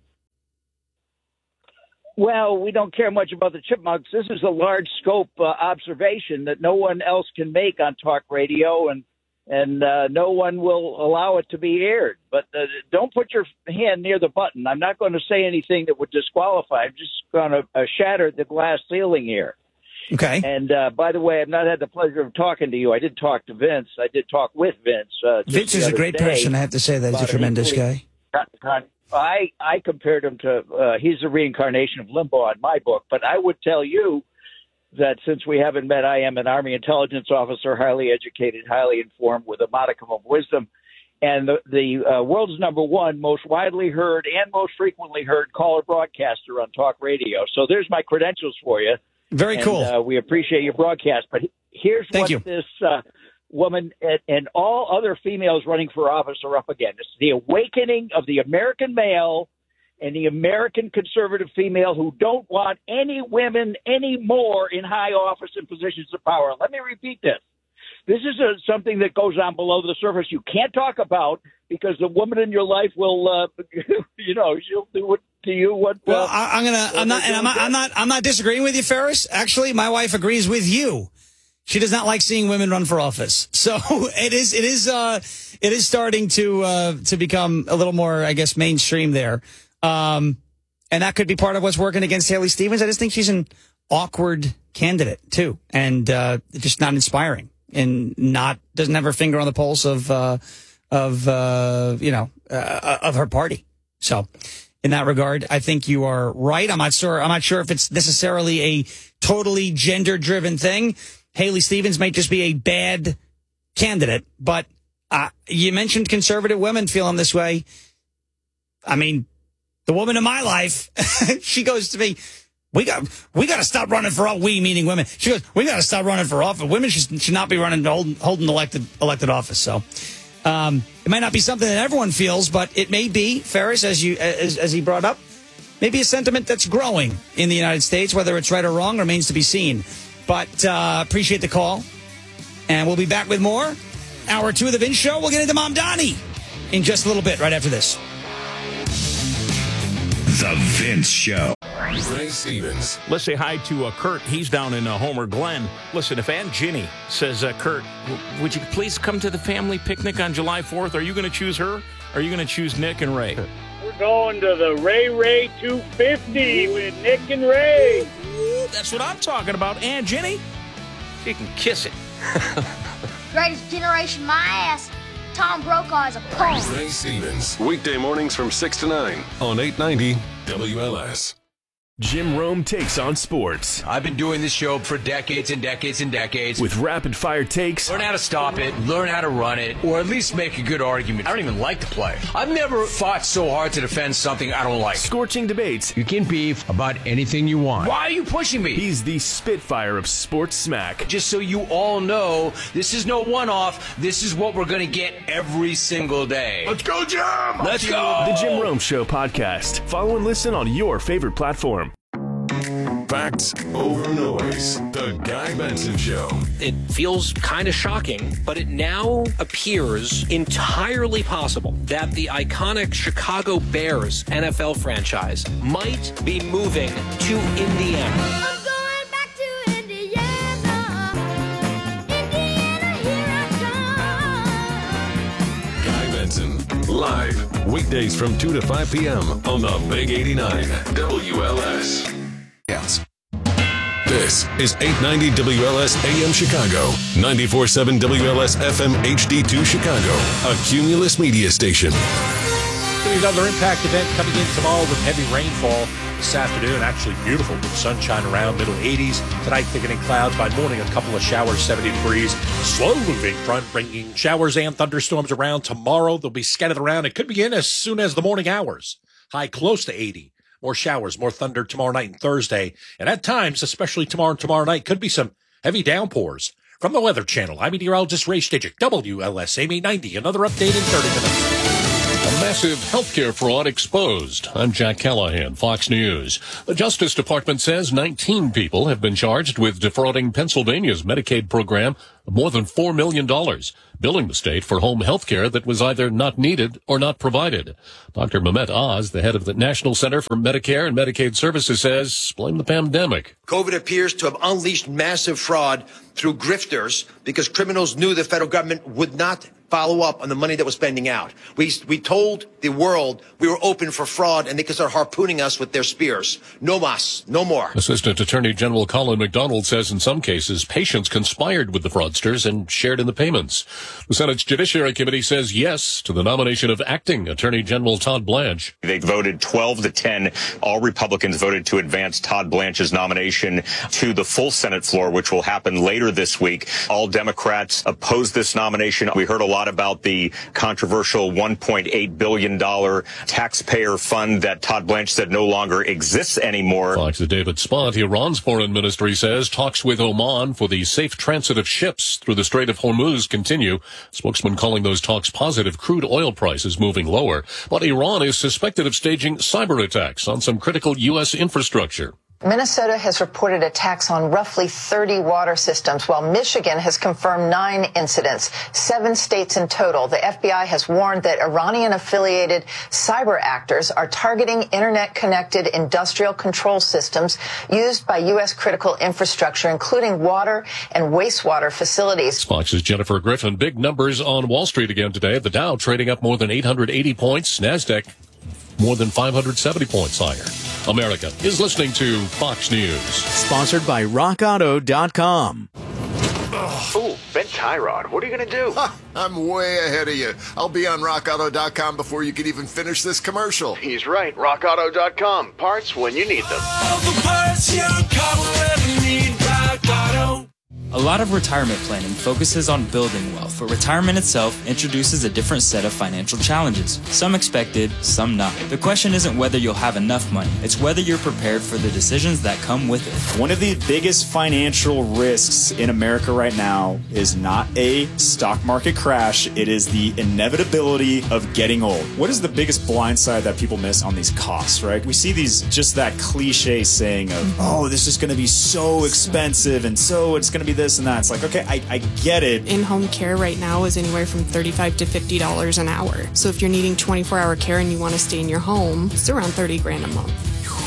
Well, we don't care much about the chipmunks. This is a large scope observation that no one else can make on talk radio, and no one will allow it to be aired. But don't put your hand near the button. I'm not going to say anything that would disqualify. I'm just going to shatter the glass ceiling here. Okay. And by the way, I've not had the pleasure of talking to you. I did talk to Vince. I did talk with Vince. Vince is a great person. I have to say that he's a tremendous guy. I compared him to he's a reincarnation of Limbaugh in my book. But I would tell you that since we haven't met, I am an Army intelligence officer, highly educated, highly informed, with a modicum of wisdom, and the world's number one most widely heard and most frequently heard caller broadcaster on talk radio. So there's my credentials for you. Very cool. We appreciate your broadcast. But here's what this woman and all other females running for office are up against. It's the awakening of the American male and the American conservative female who don't want any women anymore in high office and positions of power. Let me repeat this. This is something that goes on below the surface you can't talk about because the woman in your life will, she'll do what to you. I'm not disagreeing with you, Ferris. Actually, my wife agrees with you. She does not like seeing women run for office. So it is starting to become a little more, I guess, mainstream there. And that could be part of what's working against Haley Stevens. I just think she's an awkward candidate too, and just not inspiring, and doesn't have her finger on the pulse of her party. So in that regard, I think you are right. I'm not sure if it's necessarily a totally gender driven thing. Haley Stevens might just be a bad candidate, but you mentioned conservative women feeling this way. I mean, the woman in my life, she goes to me, we got to stop running for office. We, meaning women. She goes, we got to stop running for office. Women should not be running, holding elected office. So, it might not be something that everyone feels, but it may be, Ferris, as he brought up, maybe a sentiment that's growing in the United States. Whether it's right or wrong remains to be seen. But appreciate the call, and we'll be back with more. Hour 2 of the Vince Show. We'll get into Mom Donnie in just a little bit, right after this. The Vince Show. Ray Stevens. Let's say hi to Kurt. He's down in Homer Glen. Listen, if Aunt Ginny says, Kurt, would you please come to the family picnic on July 4th? Are you going to choose her? Or are you going to choose Nick and Ray? We're going to the Ray 250 with Nick and Ray. Ooh, that's what I'm talking about. Aunt Ginny, she can kiss it. Greatest generation, my ass. Tom Brokaw is a punk. Ray Stevens. Weekday mornings from 6 to 9 on 890 WLS. Jim Rome takes on sports. I've been doing this show for decades and decades and decades. With rapid-fire takes. Learn how to stop it, learn how to run it, or at least make a good argument. I don't even like the play. I've never fought so hard to defend something I don't like. Scorching debates. You can beef about anything you want. Why are you pushing me? He's the Spitfire of sports smack. Just so you all know, this is no one-off. This is what we're going to get every single day. Let's go, Jim! Let's go! The Jim Rome Show podcast. Follow and listen on your favorite platform. Facts over noise. The Guy Benson Show. It feels kind of shocking, but it now appears entirely possible that the iconic Chicago Bears NFL franchise might be moving to Indiana. I'm going back to Indiana. Indiana, here I come. Guy Benson, live, weekdays from 2 to 5 p.m. on the Big 89 WLS. This is 890 WLS AM Chicago, 94.7 WLS FM HD2 Chicago, a Cumulus media station. expecting another impact event coming in tomorrow with heavy rainfall this afternoon. Actually beautiful with sunshine around, middle 80s. Tonight, thickening clouds. By morning, a couple of showers, 70 degrees. Slow-moving front bringing showers and thunderstorms around tomorrow. They'll be scattered around. It could begin as soon as the morning hours. High close to 80. More showers, more thunder tomorrow night and Thursday. And at times, especially tomorrow night, could be some heavy downpours. From the Weather Channel, I'm meteorologist Ray Stidgick, WLS AM 890. Another update in 30 minutes. A massive healthcare fraud exposed. I'm Jack Callahan, Fox News. The Justice Department says 19 people have been charged with defrauding Pennsylvania's Medicaid program of more than $4 million, billing the state for home health care that was either not needed or not provided. Dr. Mehmet Oz, the head of the National Center for Medicare and Medicaid Services, says, blame the pandemic. COVID appears to have unleashed massive fraud through grifters because criminals knew the federal government would not follow up on the money that was spending out. We told the world we were open for fraud and they could start harpooning us with their spears. No mas, no more. Assistant Attorney General Colin McDonald says in some cases patients conspired with the fraudsters and shared in the payments. The Senate's Judiciary Committee says yes to the nomination of acting Attorney General Todd Blanche. They voted 12-10. All Republicans voted to advance Todd Blanche's nomination to the full Senate floor, which will happen later this week. All Democrats opposed this nomination. We heard a lot about the controversial $1.8 billion taxpayer fund that Todd Blanche said no longer exists anymore. Fox's David Spott, Iran's foreign ministry says talks with Oman for the safe transit of ships through the Strait of Hormuz continue. Spokesman calling those talks positive, crude oil prices moving lower. But Iran is suspected of staging cyber attacks on some critical U.S. infrastructure. Minnesota has reported attacks on roughly 30 water systems, while Michigan has confirmed 9 incidents, 7 states in total. The FBI has warned that Iranian-affiliated cyber actors are targeting internet-connected industrial control systems used by U.S. critical infrastructure, including water and wastewater facilities. Fox's Jennifer Griffin. Big numbers on Wall Street again today. The Dow trading up more than 880 points. NASDAQ more than 570 points higher. America is listening to Fox News. Sponsored by RockAuto.com. Ooh, bent tie rod. What are you going to do? I'm way ahead of you. I'll be on RockAuto.com before you can even finish this commercial. He's right. RockAuto.com. Parts when you need them. All the parts your car will ever need. Rock Auto. A lot of retirement planning focuses on building wealth, but retirement itself introduces a different set of financial challenges. Some expected, some not. The question isn't whether you'll have enough money, it's whether you're prepared for the decisions that come with it. One of the biggest financial risks in America right now is not a stock market crash, it is the inevitability of getting old. What is the biggest blindside that people miss on these costs, right? We see these, just that cliche saying of, oh, this is going to be so expensive and so it's going to be this and that. It's like, okay, I get it. In-home care right now is anywhere from $35 to $50 an hour. So if you're needing 24-hour care and you want to stay in your home, it's around $30,000 a month.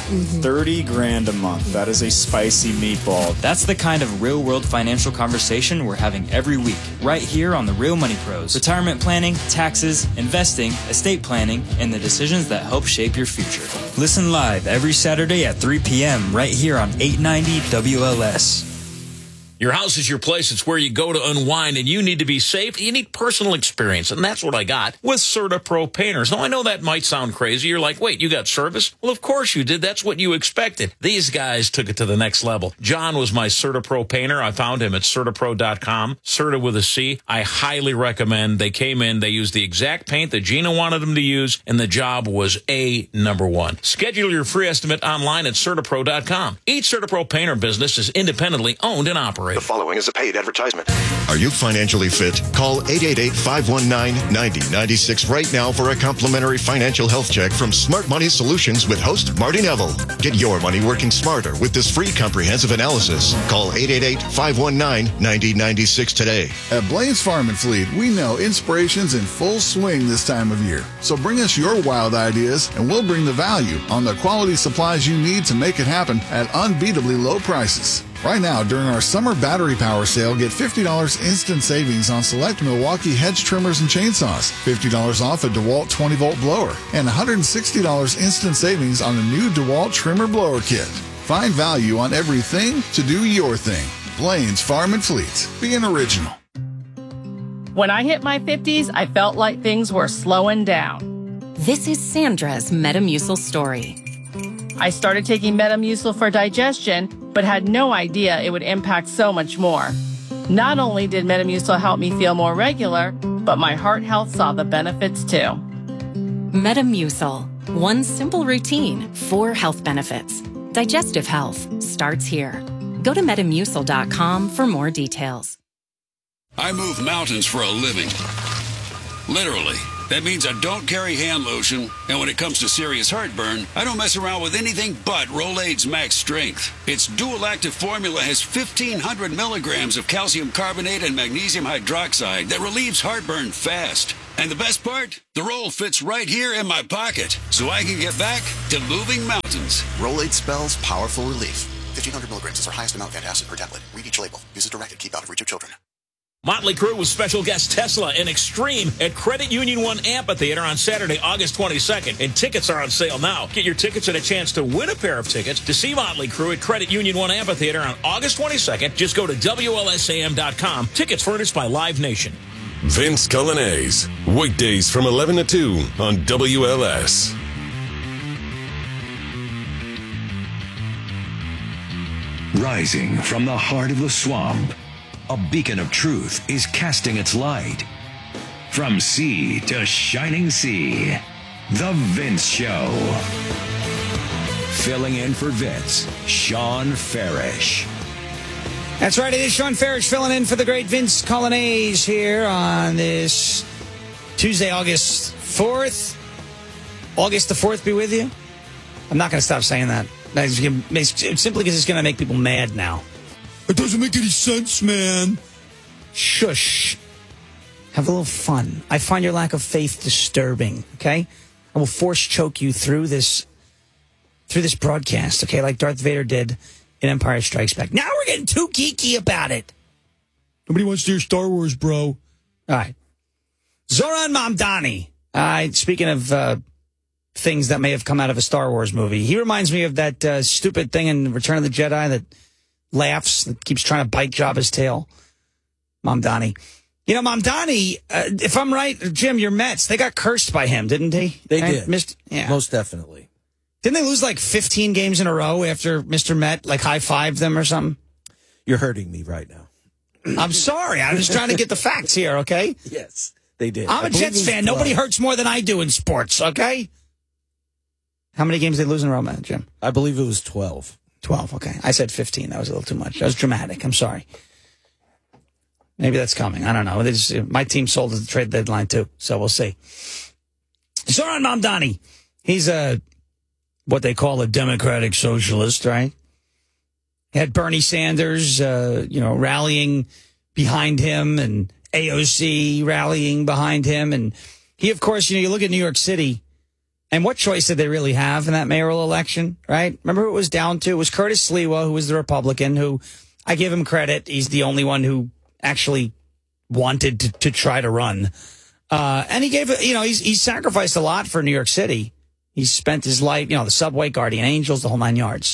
$30,000 a month. That is a spicy meatball. That's the kind of real-world financial conversation we're having every week, right here on The Real Money Pros. Retirement planning, taxes, investing, estate planning, and the decisions that help shape your future. Listen live every Saturday at 3 p.m. right here on 890 WLS. Your house is your place. It's where you go to unwind, and you need to be safe. You need personal experience, and that's what I got with CertaPro Painters. Now, I know that might sound crazy. You're like, wait, you got service? Well, of course you did. That's what you expected. These guys took it to the next level. John was my CertaPro painter. I found him at CertaPro.com, Certa with a C. I highly recommend. They came in, they used the exact paint that Gina wanted them to use, and the job was number one. Schedule your free estimate online at CertaPro.com. Each CertaPro painter business is independently owned and operated. The following is a paid advertisement. Are you financially fit? Call 888-519-9096 right now for a complimentary financial health check from Smart Money Solutions with host Marty Neville. Get your money working smarter with this free comprehensive analysis. Call 888-519-9096 today. At Blaine's Farm and Fleet, we know inspiration's in full swing this time of year. So bring us your wild ideas and we'll bring the value on the quality supplies you need to make it happen at unbeatably low prices. Right now, during our summer battery power sale, get $50 instant savings on select Milwaukee hedge trimmers and chainsaws, $50 off a DeWalt 20-volt blower, and $160 instant savings on a new DeWalt trimmer blower kit. Find value on everything to do your thing. Blaine's Farm and Fleet. Be an original. When I hit my 50s, I felt like things were slowing down. This is Sandra's Metamucil story. I started taking Metamucil for digestion, but had no idea it would impact so much more. Not only did Metamucil help me feel more regular, but my heart health saw the benefits too. Metamucil. One simple routine, 4 health benefits. Digestive health starts here. Go to Metamucil.com for more details. I move mountains for a living. Literally. That means I don't carry hand lotion, and when it comes to serious heartburn, I don't mess around with anything but Rolaids Max Strength. Its dual-active formula has 1,500 milligrams of calcium carbonate and magnesium hydroxide that relieves heartburn fast. And the best part? The roll fits right here in my pocket, so I can get back to moving mountains. Rolaids spells powerful relief. 1,500 milligrams is our highest amount of antacid per tablet. Read each label. Use as directed. Keep out of reach of children. Motley Crue with special guest Tesla and Extreme at Credit Union 1 Amphitheater on Saturday, August 22nd. And tickets are on sale now. Get your tickets and a chance to win a pair of tickets to see Motley Crue at Credit Union 1 Amphitheater on August 22nd. Just go to WLSAM.com. Tickets furnished by Live Nation. Vince Coglianese, weekdays from 11 to 2 on WLS. Rising from the heart of the swamp, a beacon of truth is casting its light. From sea to shining sea, The Vince Show. Filling in for Vince, Sean Farish. That's right, it is Sean Farish filling in for the great Vince Coglianese here on this Tuesday, August 4th. August the 4th be with you. I'm not going to stop saying that. Simply because it's going to make people mad now. It doesn't make any sense, man. Shush. Have a little fun. I find your lack of faith disturbing, okay? I will force choke you through this broadcast, okay, like Darth Vader did in Empire Strikes Back. Now we're getting too geeky about it. Nobody wants to hear Star Wars, bro. All right. Zoran Mamdani. Speaking of things that may have come out of a Star Wars movie, he reminds me of that stupid thing in Return of the Jedi that laughs, that keeps trying to bite Jabba's tail. Mamdani. You know, Mamdani, if I'm right, Jim, your Mets, they got cursed by him, didn't they? They did. Yeah. Most definitely. Didn't they lose like 15 games in a row after Mr. Met like high-fived them or something? You're hurting me right now. I'm sorry. I'm just trying to get the facts here, okay? Yes, they did. I'm a Jets fan. Nobody hurts more than I do in sports, okay? How many games did they lose in a row, man, Jim? I believe it was 12. 12, okay. I said 15. That was a little too much. That was dramatic. I'm sorry. Maybe that's coming. I don't know. My team sold at the trade deadline, too, so we'll see. Zoran Mamdani. He's what they call a democratic socialist, right? He had Bernie Sanders, rallying behind him, and AOC rallying behind him. And he, of course, you look at New York City, and what choice did they really have in that mayoral election, right? Remember who it was down to? It was Curtis Sliwa, who was the Republican, who I give him credit. He's the only one who actually wanted to try to run. And he gave, he's sacrificed a lot for New York City. He's spent his life, the subway, guardian angels, the whole 9 yards.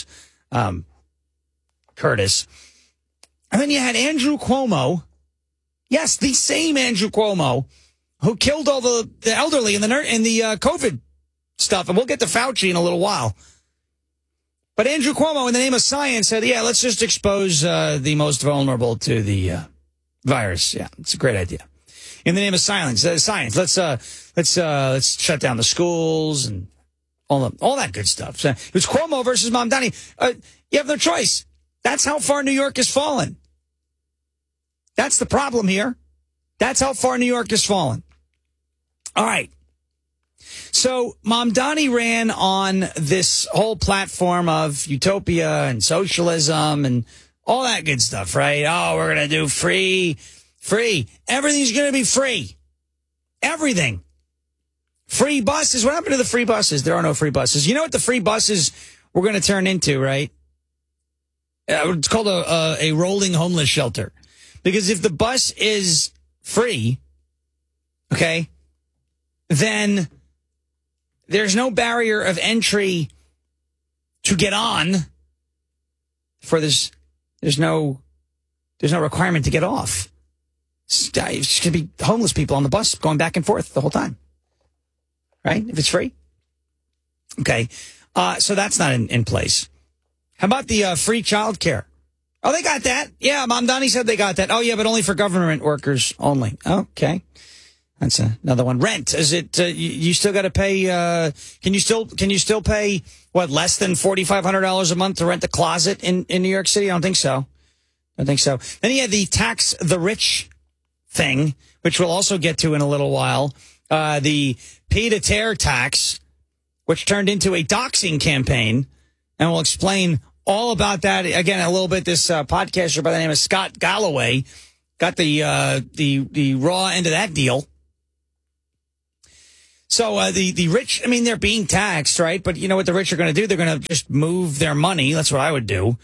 Curtis. And then you had Andrew Cuomo. Yes, the same Andrew Cuomo who killed all the elderly in the COVID stuff. And we'll get to Fauci in a little while. But Andrew Cuomo, in the name of science, said, yeah, let's just expose the most vulnerable to the virus. Yeah, it's a great idea. In the name of science, let's shut down the schools and all that good stuff. So it was Cuomo versus Mamdani. You have no choice. That's how far New York has fallen. That's the problem here. That's how far New York has fallen. All right. So Mamdani ran on this whole platform of utopia and socialism and all that good stuff, right? Oh, we're going to do free. Everything's going to be free. Everything. Free buses. What happened to the free buses? There are no free buses. You know what the free buses we're going to turn into, right? It's called a rolling homeless shelter. Because if the bus is free, okay, then there's no barrier of entry to get on for this. There's no requirement to get off. It's just going to be homeless people on the bus going back and forth the whole time. right? If it's free. Okay. So that's not in place. How about the free child care? Oh, they got that. Yeah, Mom Donnie said they got that. Oh, yeah, but only for government workers only. Okay. That's another one. Rent. Is it, you still got to pay, can you still pay, what, less than $4,500 a month to rent a closet in New York City? I don't think so. Then you had the tax the rich thing, which we'll also get to in a little while. The pied-à-terre tax, which turned into a doxing campaign. And we'll explain all about that again a little bit. This podcaster by the name of Scott Galloway got the raw end of that deal. So the rich, I mean, they're being taxed, right? But you know what the rich are going to do? They're going to just move their money. That's what I would do.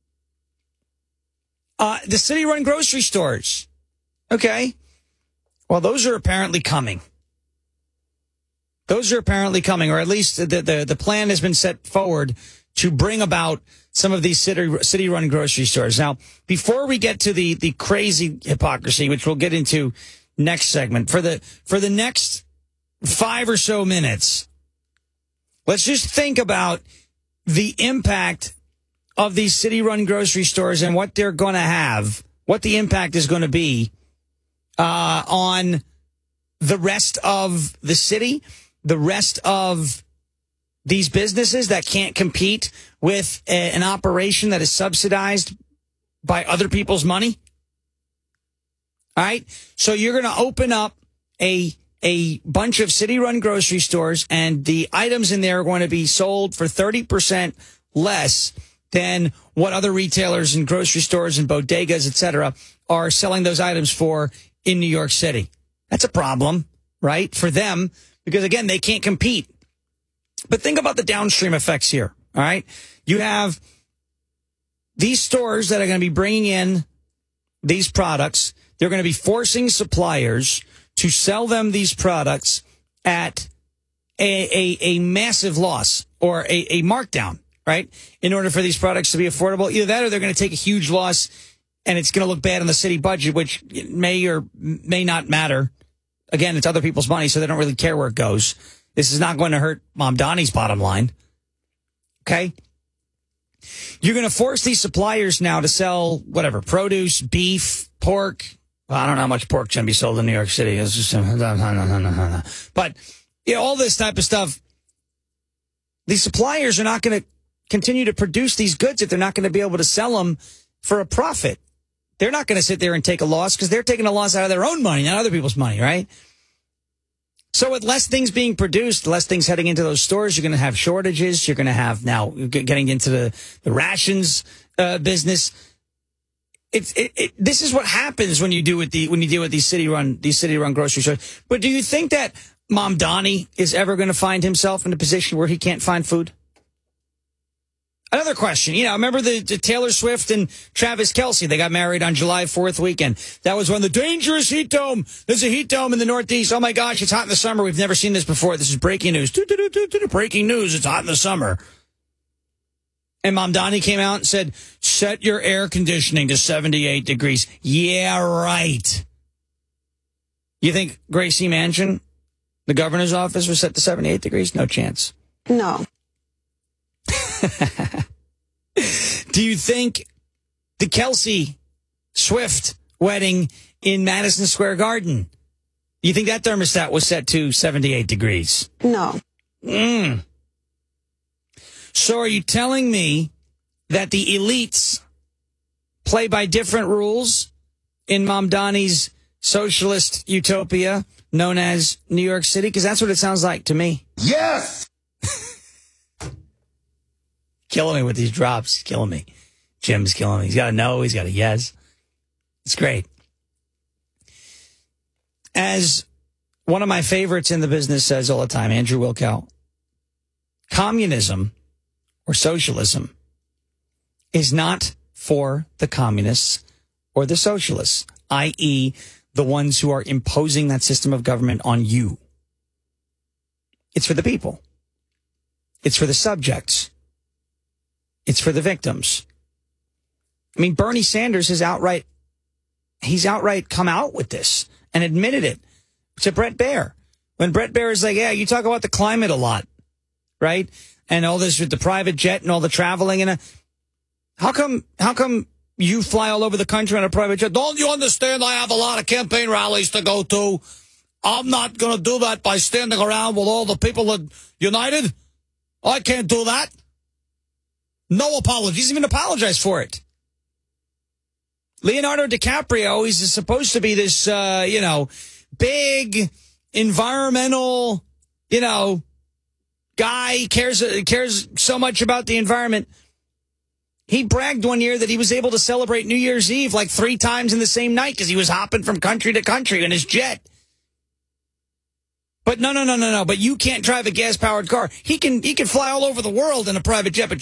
The city-run grocery stores. Okay. Well, those are apparently coming. Or at least the plan has been set forward to bring about some of these city-run grocery stores. Now, before we get to the crazy hypocrisy, which we'll get into next segment, for the next 5 or so minutes, let's just think about the impact of these city-run grocery stores and what they're going to have, what the impact is going to be on the rest of the city, the rest of these businesses that can't compete with an operation that is subsidized by other people's money. All right. So you're going to open up a bunch of city-run grocery stores, and the items in there are going to be sold for 30% less than what other retailers and grocery stores and bodegas, et cetera, are selling those items for in New York City. That's a problem, right, for them, because, again, they can't compete. But think about the downstream effects here, all right? You have these stores that are going to be bringing in these products. They're going to be forcing suppliers to sell them these products at a massive loss or a markdown, right, in order for these products to be affordable. Either that or they're going to take a huge loss, and it's going to look bad on the city budget, which may or may not matter. Again, it's other people's money, so they don't really care where it goes. This is not going to hurt Mom Donnie's bottom line. Okay? You're going to force these suppliers now to sell, whatever, produce, beef, pork. Well, I don't know how much pork's going to be sold in New York City. It's just, but, you know, all this type of stuff, these suppliers are not going to continue to produce these goods if they're not going to be able to sell them for a profit. They're not going to sit there and take a loss because they're taking a loss out of their own money, not other people's money, right? So with less things being produced, less things heading into those stores, you're going to have shortages. You're going to have now getting into the rations business. This is what happens when you deal with these city run grocery stores. But do you think that Mom Donnie is ever going to find himself in a position where he can't find food? Another question, remember the Taylor Swift and Travis Kelce? They got married on July 4th weekend. That was when the dangerous heat dome. There's a heat dome in the Northeast. Oh my gosh, it's hot in the summer. We've never seen this before. This is breaking news. Breaking news. It's hot in the summer. And Mom Donnie came out and said, set your air conditioning to 78 degrees. Yeah, right. You think Gracie Mansion, the governor's office, was set to 78 degrees? No chance. No. Do you think the Kelce Swift wedding in Madison Square Garden, you think that thermostat was set to 78 degrees? No. So are you telling me that the elites play by different rules in Mom Donnie's socialist utopia known as New York City? Because that's what it sounds like to me. Yes! Killing me with these drops. He's killing me. Jim's killing me. He's got a no. He's got a yes. It's great. As one of my favorites in the business says all the time, Andrew Wilkow, communism or socialism is not for the communists or the socialists, i.e., the ones who are imposing that system of government on you. It's for the people. It's for the subjects. It's for the victims. I mean, Bernie Sanders has outright come out with this and admitted it to Brett Baer. When Brett Baer is like, yeah, you talk about the climate a lot, right? And all this with the private jet and all the traveling. And how come you fly all over the country on a private jet? Don't you understand I have a lot of campaign rallies to go to? I'm not going to do that by standing around with all the people at United. I can't do that. No apologies. He even apologized for it. Leonardo DiCaprio, he's supposed to be this, big environmental, guy, cares so much about the environment. He bragged one year that he was able to celebrate New Year's Eve like 3 times in the same night because he was hopping from country to country in his jet. But no. But you can't drive a gas-powered car. He can fly all over the world in a private jet, but